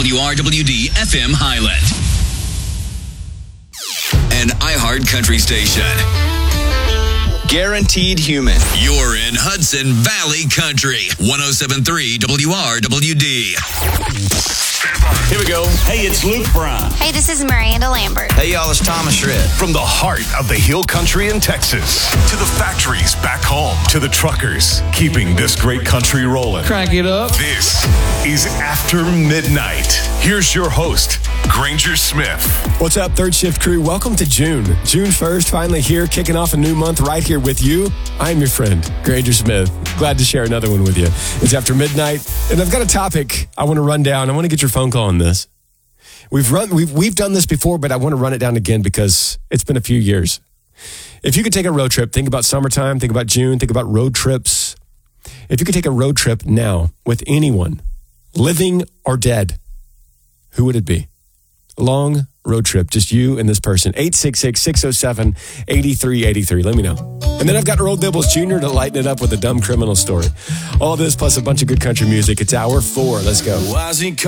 WRWD FM Highland. An iHeart Country station. Guaranteed human. You're in Hudson Valley Country. 107.3 WRWD. Here we go. Hey, it's Luke Bryan. Hey, this is Miranda Lambert. Hey, y'all, it's Thomas Shred. From the heart of the Hill Country in Texas to the factories back home to the truckers keeping this great country rolling. Crank it up. This is After Midnight. Here's your host, Granger Smith. What's up, Third Shift crew? Welcome to June. June 1st, finally here, kicking off a new month right here with you. I'm your friend, Granger Smith. Glad to share another one with you. It's After Midnight, and I've got a topic I want to run down. I want to get your phone call on this. We've done this before, but I want to run it down again because it's been a few years. If you could take a road trip, think about summertime, think about June, think about road trips. If you could take a road trip now with anyone, living or dead, who would it be? A long road trip, just you and this person. 866-607-8383. Let me know. And then I've got Earl Dibbles Jr. to lighten it up with a dumb criminal story. All this plus a bunch of good country music. It's hour 4. Let's go.